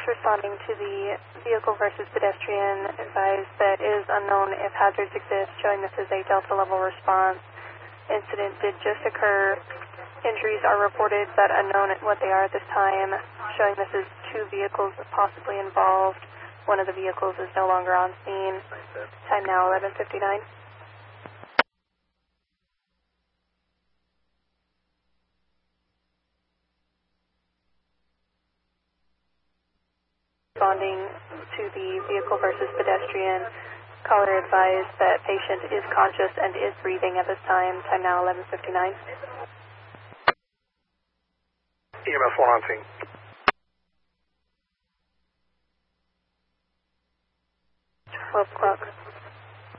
responding to the vehicle versus pedestrian, advised that it is unknown if hazards exist, showing this is a Delta level response. Incident did just occur. Injuries are reported but unknown at what they are at this time, showing this is 2 vehicles possibly involved. One of the vehicles is no longer on scene. Time now 11:59. Responding to the vehicle versus pedestrian, caller advised that patient is conscious and is breathing at this time. Time now 11:59. EMS 1 on scene. 12 o'clock.